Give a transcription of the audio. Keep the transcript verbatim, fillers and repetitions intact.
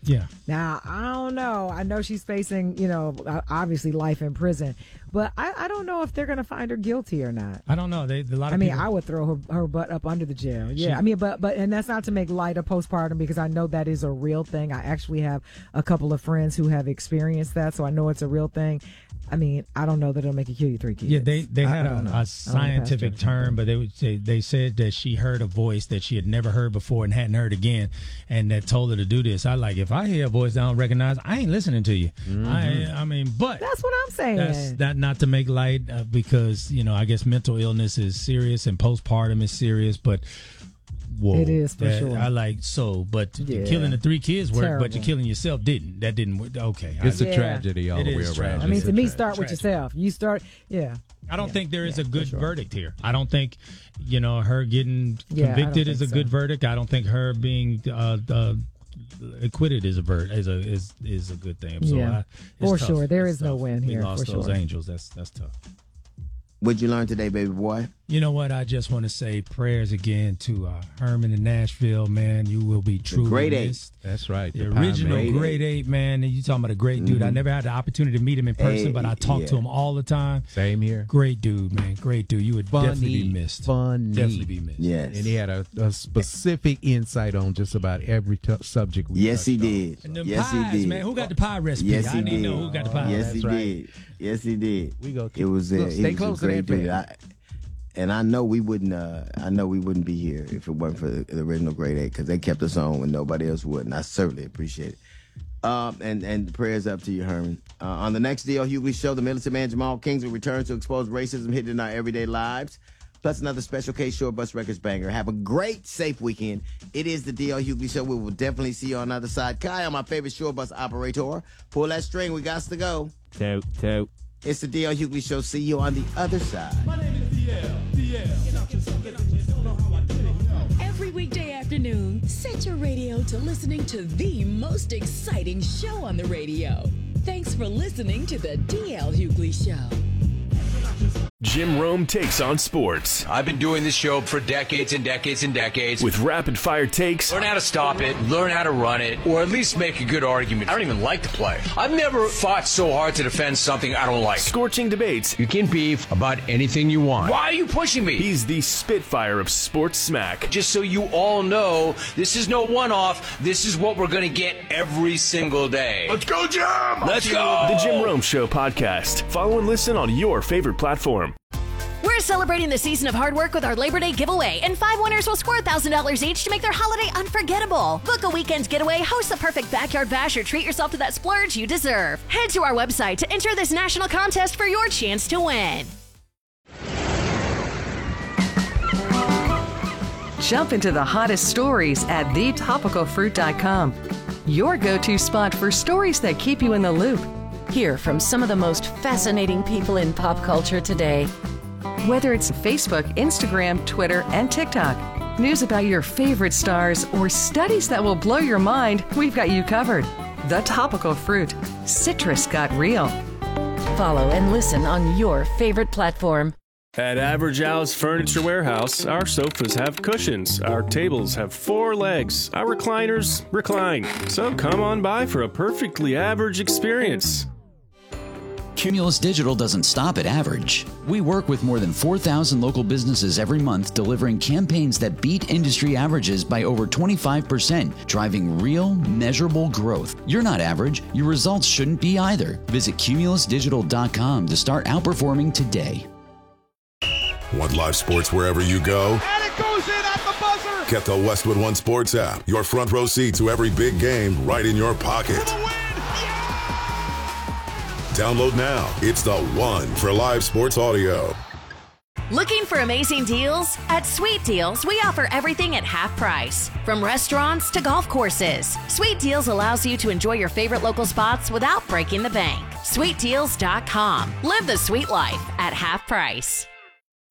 Yeah. Now, I don't know. I know she's facing, you know, obviously life in prison, but I, I don't know if they're going to find her guilty or not. I don't know. They, a lot of I mean, people, I would throw her, her butt up under the jail. Yeah. She, I mean, but, but, and that's not to make light of postpartum because I know that is a real thing. I actually have a couple of friends who have experienced that, so I know it's a real thing. I mean, I don't know that it'll make you kill you three kids. Yeah, they, they had a, a, a scientific term, but they would say, they said that she heard a voice that she had never heard before and hadn't heard again, and that told her to do this. I like, if I hear a voice I don't recognize, I ain't listening to you. Mm-hmm. I I mean, but that's what I'm saying. That's not, not to make light uh, because, you know, I guess mental illness is serious and postpartum is serious, but whoa, it is for that, sure. I like so, but yeah. killing the three kids worked, Terrible. but you're killing yourself didn't. That didn't work. Okay, it's I, a yeah. tragedy all it the way is around. I mean, it's to me, tra- start with tragedy. yourself. You start, yeah. I don't yeah. think there is yeah, a good sure. verdict here. I don't think, you know, her getting Yeah, convicted is a so. good verdict. I don't think her being uh, uh, acquitted is a ver- is a is is a good thing. So Yeah, I, for tough. sure. There It's is no tough. win we here, lost for those sure. angels. That's that's tough. What'd you learn today, baby boy? You know what? I just want to say prayers again to uh, Herman in Nashville, man. You will be truly great eight. missed. That's right. The, The original Great Great Eight. Eight, man. And you talking about a great dude. Mhm. I never had the opportunity to meet him in person, Hey, but I talked yeah. to him all the time. Same here. Great dude, man. Great dude. You would Funny, definitely be missed. funny. Definitely be missed. Yes. And he had a, a specific insight on just about every t- subject we Yes, he touched on. did. And them Yes, pies, he did. man. Who got the pie recipe? Yes, I he need to did. know who got the pie. Yes, that's he right. did. Yes, he did. We go keep- It was. Uh, look, he stay was close a to great that dude. pan. I, and I know we wouldn't. Uh, I know we wouldn't be here if it weren't for the, the original Great Eight because they kept us on when nobody else would, and I certainly appreciate it. Um, and and prayers up to you, Herman. Uh, on the next D L Hughley show, the militant man Jamal Kings will return to expose racism hidden in our everyday lives. Plus another special K Short Bus Records banger. Have a great, safe weekend. It is the D L Hughley show. We will definitely see you on the other side. Kai, my favorite short bus operator. Pull that string. We got to go. Toot, toot. It's the D L Hughley show. See you on the other side. My name is D L. D L. Every weekday afternoon, set your radio to listening to the most exciting show on the radio. Thanks for listening to the D L Hughley Show. Jim Rome takes on sports I've been doing this show for decades and decades and decades. with rapid fire takes, Learn how to stop it, learn how to run it, or at least make a good argument. I don't even like to play. I've never fought so hard to defend something I don't like. scorching debates. You can beef about anything you want. Why are you pushing me? He's the Spitfire of sports smack. Just so you all know, this is no one-off. This is what we're going to get every single day. Let's go, Jim! Let's go! The Jim Rome Show podcast. Follow and listen on your favorite platform. We're celebrating the season of hard work with our Labor Day giveaway, and five winners will score one thousand dollars each to make their holiday unforgettable. Book a weekend's getaway, host the perfect backyard bash, or treat yourself to that splurge you deserve. Head to our website to enter this national contest for your chance to win. Jump into the hottest stories at the topical fruit dot com. Your go-to spot for stories that keep you in the loop. Hear from some of the most fascinating people in pop culture today. Whether it's Facebook, Instagram, Twitter, and TikTok, news about your favorite stars, or studies that will blow your mind, we've got you covered. The Topical Fruit. Citrus got real. Follow and listen on your favorite platform. At Average Al's Furniture Warehouse, our sofas have cushions, our tables have four legs, our recliners recline. So come on by for a perfectly average experience. Cumulus Digital doesn't stop at average. We work with more than four thousand local businesses every month, delivering campaigns that beat industry averages by over twenty-five percent, driving real, measurable growth. You're not average. Your results shouldn't be either. Visit cumulus digital dot com to start outperforming today. Want live sports wherever you go? And it goes in at the buzzer. Get the Westwood One Sports app. Your front row seat to every big game right in your pocket. Download now. It's the one for live sports audio. Looking for amazing deals? At Sweet Deals, we offer everything at half price. From restaurants to golf courses, Sweet Deals allows you to enjoy your favorite local spots without breaking the bank. sweet deals dot com. Live the sweet life at half price.